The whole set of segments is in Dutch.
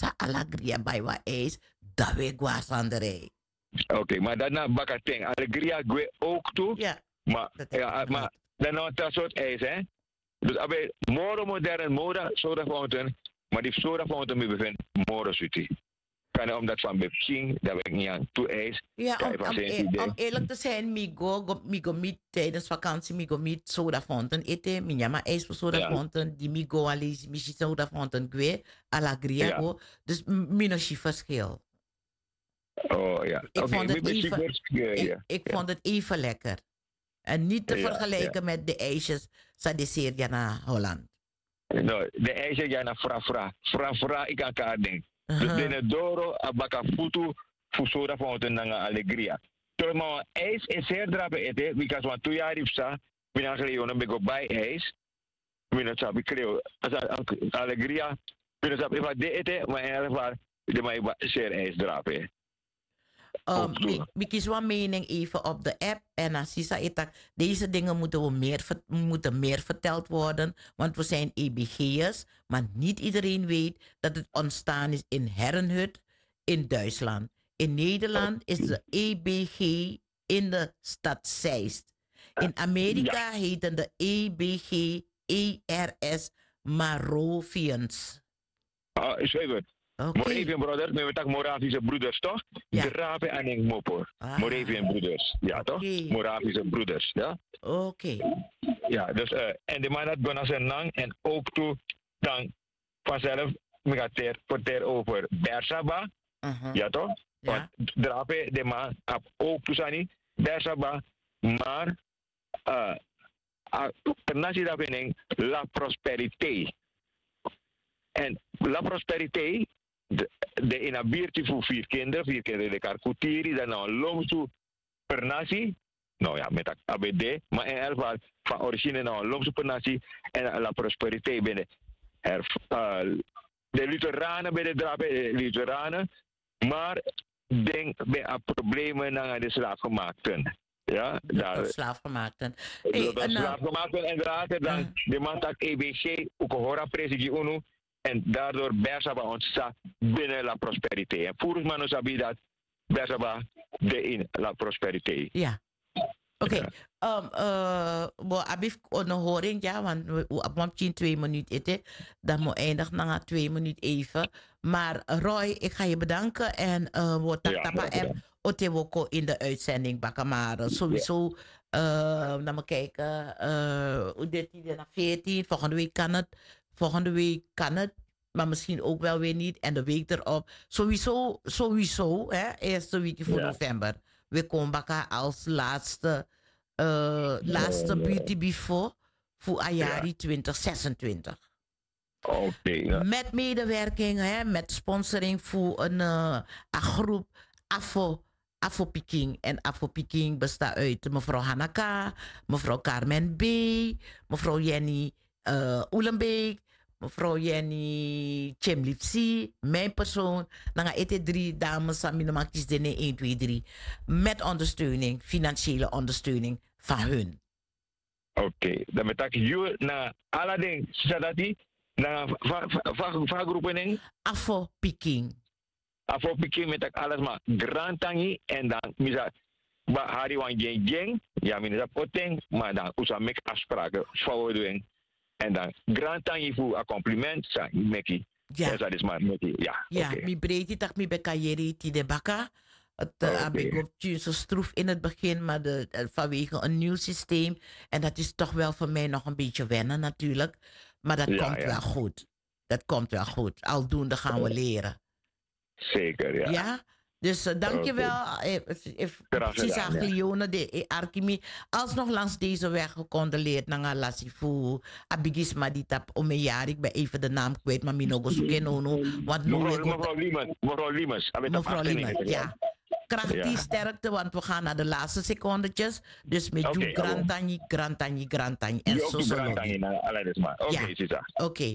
sa alegria bij wat is, dat we guasandere. Oké, maar daarna bakateng. Alegria gue ook toe. Ja, Maar, dat is ja, maar dan nog dat soort ijs, hè? Dus abe moro modern moda soda fountain, maar die soda fountain me bevindt moro suti. Kan je omdat van Bepking, dat ik niet aan toe ijs. ja, om eerlijk te zijn, migo meet tijdens vakantie, migo meet soda fountain eten, mi nyama ijs voor soda fountain, die migo alis, mi soda fountain kwe, alegria go. Dus mino shi verschil. Oh ja. Ik vond het even, ik vond het even lekker. En niet te vergelijken met de ijsjes Sadeseer naar Holland. No, de ijsjes ja naar Fra, ik aan elkaar denk. Dus de Doro, abaka futu, fusora fountain nanga alegria. Toen maar ijs is zeer drapen eten, because van 2 jaar ifsa, binnen geleden een beetje bij ijs. Binnen het ik kreeg, alegria, binnen het even de eten, maar in ieder geval, de mij zeer ijs drapen. Ik kies wel mening even op de app. En als je zegt, deze dingen moeten meer verteld worden. Want we zijn EBG'ers. Maar niet iedereen weet dat het ontstaan is in Herrenhut in Duitsland. In Nederland is de EBG in de stad Zeist. In Amerika heten de EBG ERS Moravians. Is even. Moravian brothers, met tak Moravische broeders, toch? Ja. Drapen en ik mopor. Moravian broeders, ja toch? Moravische broeders, ja? Oké. Ja, dus, en de man had bijna zijn naam en ook toe, dan vanzelf, me gaat vertellen over Bersaba, ja toch? Want drapen, de man, ook toe zijn Bersaba, maar, nasi dat bening, la prosperité. En la prosperité, de in een biertje voor 4 kinderen de karkutiri, dan nou lomsu per nasi, nou ja, met ABD, maar in elk geval van origine nou lomsu per nasi en la prosperité binnen de Lutheranen bij de drapen, de Lutheranen, maar denk bij problemen naar de slaafgemaakten. Ja, de slaafgemaakten. Slaafgemaakten en draken dan de man dat EBG, ook horen president UNO. En daardoor Bersaba ontstaat binnen la prosperité. En volgens mij sabi dat Bersaba de in la prosperité. Ja. Oké. Abif een horing, ja, want we hebben 2 minuten eten. Dan moet eindig na 2 minuten even. Maar Roy, ik ga je bedanken. En we tapa app Otewoko in de uitzending bakken. Maar sowieso, naar me kijken, 13 naar 14. Volgende week kan het, maar misschien ook wel weer niet. En de week erop. Sowieso, hè, eerste week van november. We komen bakken als laatste Beauty Before voor Ayari 2026. Oké. Met medewerking, hè, met sponsoring voor een groep Afo Peking. En Afo Peking bestaat uit mevrouw Hanaka, mevrouw Carmen B, mevrouw Jenny Oelenbeek, mevrouw Jenny Chemlipsi, mijn persoon. Dan gaan het 3 dames samen maken de 1, 2, 3. Met ondersteuning, financiële ondersteuning van hun. Oké, dan met dat je naar alle dingen, zodat naar groepen Afo Peking. Afo Peking met dat alles maar grand tangi en dan misa hari wan geng ja minisa poteng, maar dan usa mek afspraken voor doen. En dan grand tangi voor een compliment, sa meki. Ja, dat is maar meki. Ja, ja, mi breedte tak mi bekayeri ti de baka. Het heb ik op zo stroef in het begin, maar vanwege een nieuw systeem. En dat is toch wel voor mij nog een beetje wennen natuurlijk. Maar dat komt wel goed. Dat komt wel goed. Aldoende gaan we leren. Zeker, ja. Ja? Dus dankjewel. Precies, Leone de Arkimi. Alsnog langs deze weg gecondoleerd naar Lassifu. Abigis Maditap Omeyar. Ik ben even de naam kwijt, maar Minogo Sukenono. Mevrouw Limes. Mevrouw Limes, ja. Krachtig sterkte, want we gaan naar de laatste secondetjes. Dus met you grantani. En zo zullen we. Oké.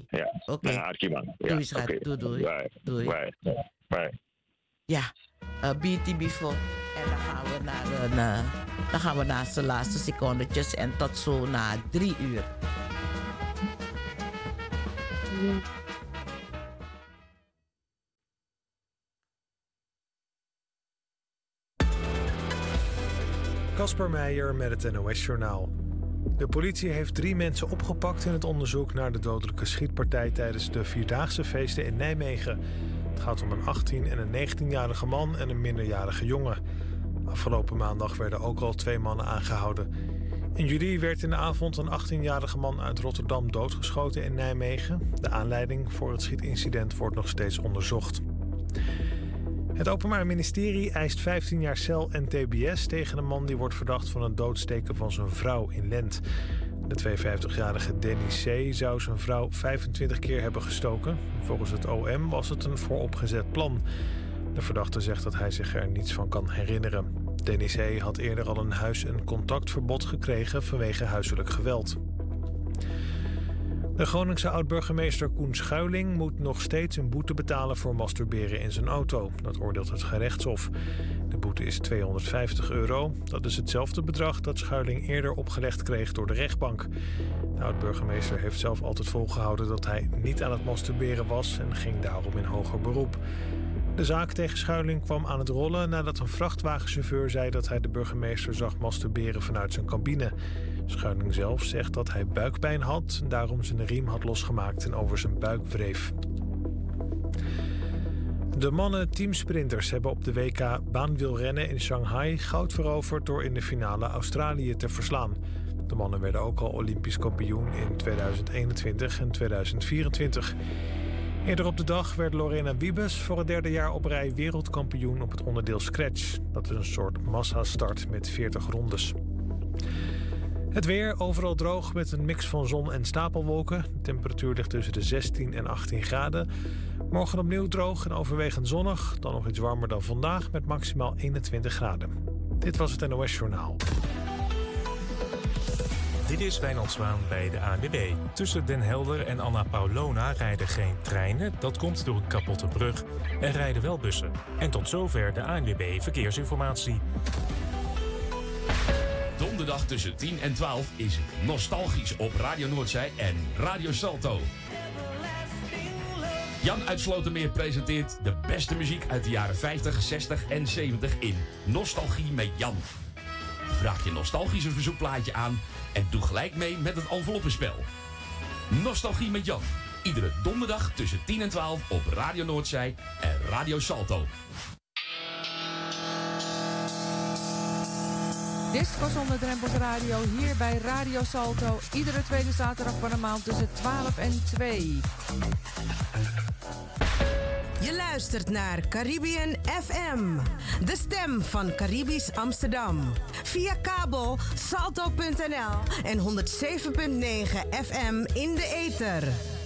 Doei. Bye. Ja, BT Before. En dan gaan we naar de laatste secondetjes. En tot zo na 3 uur. Kasper Meijer met het NOS-journaal. De politie heeft 3 mensen opgepakt in het onderzoek naar de dodelijke schietpartij tijdens de Vierdaagse feesten in Nijmegen. Het gaat om een 18- en een 19-jarige man en een minderjarige jongen. Afgelopen maandag werden ook al 2 mannen aangehouden. In juli werd in de avond een 18-jarige man uit Rotterdam doodgeschoten in Nijmegen. De aanleiding voor het schietincident wordt nog steeds onderzocht. Het Openbaar Ministerie eist 15 jaar cel en tbs tegen een man die wordt verdacht van het doodsteken van zijn vrouw in Lent. De 52-jarige Danny C. zou zijn vrouw 25 keer hebben gestoken. Volgens het OM was het een vooropgezet plan. De verdachte zegt dat hij zich er niets van kan herinneren. Danny C. had eerder al een huis- en contactverbod gekregen vanwege huiselijk geweld. De Groningse oud-burgemeester Koen Schuiling moet nog steeds een boete betalen voor masturberen in zijn auto. Dat oordeelt het gerechtshof. De boete is €250. Dat is hetzelfde bedrag dat Schuiling eerder opgelegd kreeg door de rechtbank. De oud-burgemeester heeft zelf altijd volgehouden dat hij niet aan het masturberen was en ging daarom in hoger beroep. De zaak tegen Schuiling kwam aan het rollen nadat een vrachtwagenchauffeur zei dat hij de burgemeester zag masturberen vanuit zijn cabine. Schuiling zelf zegt dat hij buikpijn had en daarom zijn riem had losgemaakt en over zijn buik wreef. De mannen teamsprinters hebben op de WK baanwielrennen in Shanghai goud veroverd door in de finale Australië te verslaan. De mannen werden ook al Olympisch kampioen in 2021 en 2024. Eerder op de dag werd Lorena Wiebes voor het 3e jaar op rij wereldkampioen op het onderdeel scratch. Dat is een soort massastart met 40 rondes. Het weer, overal droog met een mix van zon en stapelwolken. De temperatuur ligt tussen de 16 en 18 graden. Morgen opnieuw droog en overwegend zonnig. Dan nog iets warmer dan vandaag met maximaal 21 graden. Dit was het NOS Journaal. Dit is Wijnand Zwaan bij de ANWB. Tussen Den Helder en Anna Paulona rijden geen treinen. Dat komt door een kapotte brug. Er rijden wel bussen. En tot zover de ANWB Verkeersinformatie. Donderdag tussen 10 en 12 is het nostalgisch op Radio Noordzij en Radio Salto. Jan uit Slotermeer presenteert de beste muziek uit de jaren 50, 60 en 70 in Nostalgie met Jan. Vraag je nostalgische verzoekplaatje aan en doe gelijk mee met het enveloppenspel. Nostalgie met Jan. Iedere donderdag tussen 10 en 12 op Radio Noordzij en Radio Salto. Disco zonder drempels radio hier bij Radio Salto. Iedere tweede zaterdag van de maand tussen 12 en 2. Je luistert naar Caribbean FM. De stem van Caribisch Amsterdam. Via kabel salto.nl en 107.9 FM in de ether.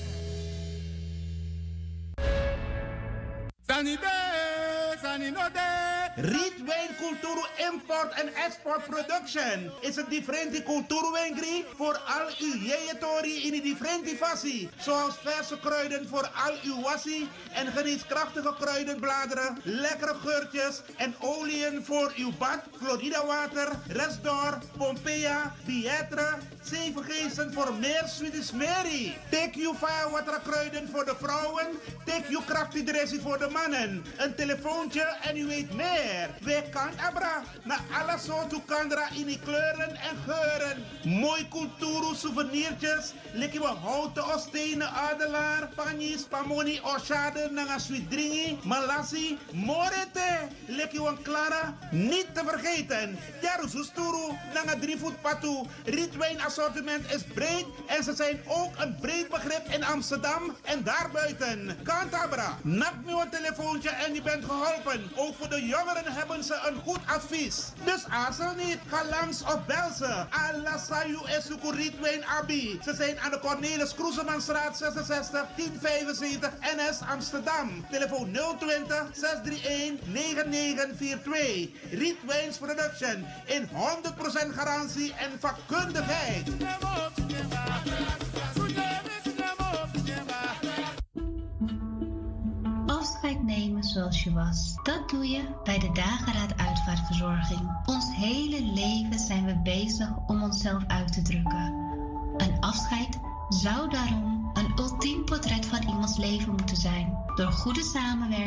Rietwijn Culturu Import en Export Production is een differente cultuurwijngri voor al uw jeetori in die differente fassie. Zoals verse kruiden voor al uw wassie en geneeskrachtige kruidenbladeren, lekkere geurtjes en oliën voor uw bad, Florida water, Resdor, Pompeia, Pietre, 7 geesten voor meer Swedish Mary. Take you firewater kruiden voor de vrouwen, take you crafty dressing voor de mannen. Een telefoontje en u weet meer. Wij kan abra na alle soorten kandra in die kleuren en geuren. Mooi culturu souvenirtjes, lekker we houten of stenen adelaar, panjes, pamoni, oshade, nanga sweetdringi, malassi, morete, lekker we klara, niet te vergeten. Jaruzusturu, nanga 3 voet patu, rietwijn assortiment is breed en ze zijn ook een breed begrip in Amsterdam en daarbuiten. Kantabra, nak me een telefoontje en je bent geholpen. Ook voor de jongeren hebben ze een goed advies. Dus aarzel niet, ga langs of bel ze. Alla Sayu Esuku Rietwijn Abi. Ze zijn aan de Cornelis Kroesemanstraat 66 1075 NS Amsterdam. Telefoon 020 631 9942. Rietwijns Production in 100% garantie en vakkundigheid. Afscheid nemen zoals je was. Dat doe je bij de Dageraad Uitvaartverzorging. Ons hele leven zijn we bezig om onszelf uit te drukken. Een afscheid zou daarom een ultiem portret van iemands leven moeten zijn. Door goede samenwerking